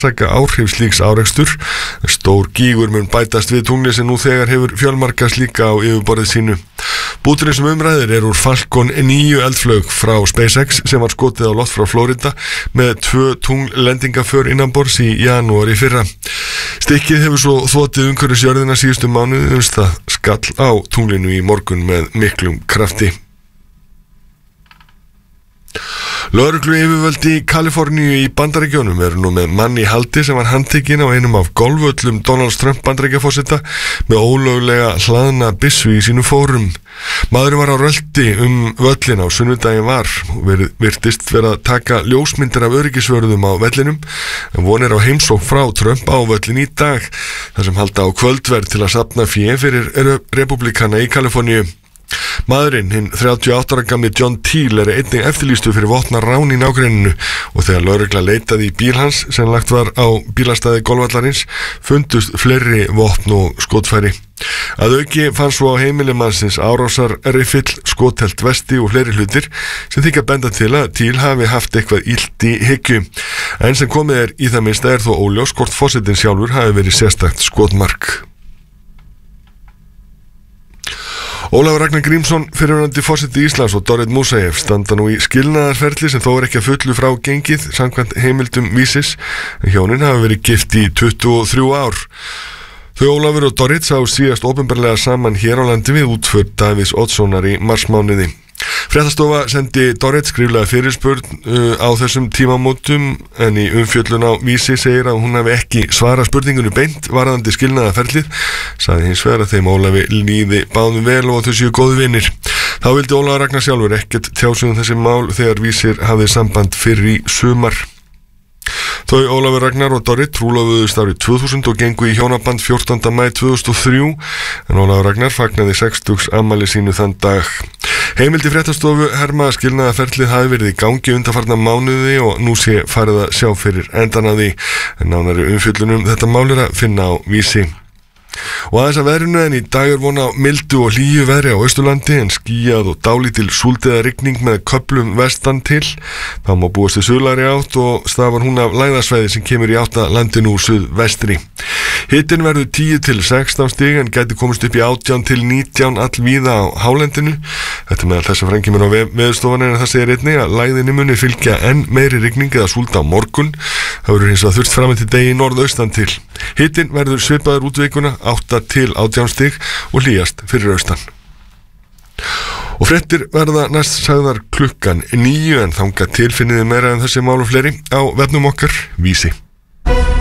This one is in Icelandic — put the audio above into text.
áhrif slíks árekstur. Stór gígur mun bætast við tunglið sem nú þegar hefur fjölmarga slíka á yfirborðið sínu. Búturinn sem umræðir er úr Falcon 9 eldflaug frá SpaceX sem var skotið á loft frá Florida með 2 tunglendingaför innanborðs í janúar í fyrra. Stykkið hefur svo þotið umhverfis jörðina síðustu mánuði uns það skall á tunglinu í morgun með miklum krafti. Lögreglu yfirvöld í Kaliforníu í Bandaríkjunum eru nú með mann í haldi sem var handtekinn á einum af golfvöllum Donald Trump Bandaríkjaforseta með ólöglega hlaðna byssu í sínu fórum. Maðurinn var á rölti völlin á sunnudaginn var og virtist vera að taka ljósmyndir af öryggisvörðum á vellinum en vonir á heimsókn frá Trump á völlin í dag þar sem halda á kvöldverð til að safna fé fyrir repúblikana í Kaliforníu. Maðurinn, hinn 38 ára gamli John Teal, einnig eftirlýstur fyrir vopnað rán í nágrenninu og þegar lögregla leitaði í bíl hans sem lagt var á bílastæði golfvallarins fundust fleiri vopn og skotfæri. Að auki fannst svo á heimili mannsins árásarriffil, skothelt vesti og fleiri hlutir sem þykja benda til að Teal hafi haft eitthvað illt í hyggju. En sem komið er í það minnsta þó óljós hvort forsetinn sjálfur hafi verið sérstakt skotmark. Ólafur Ragnar Grímsson, fyrrverandi forseti Íslands og Dorrit Moussaeff standa nú í skilnaðarferli sem þó er ekki að fullu frá gengið samkvæmt heimildum Vísis. Hjónin hafa verið gift í 23 ár. Þau Ólafur og Dorrit sá síðast opinberlega saman hér á landi við útför Davíðs Oddssonar í marsmánuði. Fréttastofa sendi Dorrit skriflega fyrirspurn á þessum tímamótum en í umfjöllun á Vísi segir að hún hafi ekki svarað spurningunni beint varðandi skilnaðarferlið, sagði hins vegar að þeim Ólafi líði báðum vel og þau séu góðu vinir. Þá vildi Ólafur Ragnar sjálfur ekkert tjá sig þessi mál þegar Vísir hafði samband fyrr í sumar. Þau Ólafur Ragnar og Dorrit trúlofuðust árið 2000 og gengu í hjónaband 14. maí 2003 en Ólafur Ragnar fagnaði 60 afmæli sínu þann dag. Heimildi fréttastofu herma að skilnaðarferlið hafi verið í gangi undanfarna mánuði og nú sé farið að sjá fyrir endan að því en nánari umfjöllunum þetta mál er að finna á Vísi. Og aðeins að veðrinu en í dag er von á mildu og hlýju veðri á Austurlandi en skýjað og dálítil súldið rigning með köflum vestan til. Þá má búast við suðlægri átt og stafar hún af lægðasvæði sem kemur í átt að landinu úr suðvestri. Hitinn verður 10 til 16 stig en gæti komist upp í 18 til 19 allvíða á hálendinu. Þetta meðal þess að frænkimur á veðurstofan en það segir einnig að lægðinni muni fylgja enn meiri rigning eða súld á morgun. Það verður hins vegar þurft fram til degi norðaustan til. Hitinn verður svipaður út vikuna 8 til 18 stig og hlýjast fyrir austan. Og fréttir verða næst sagðar klukkan 9 en þangað til finniði meira en þessi mál og fleiri á vefnum okkar Vísi.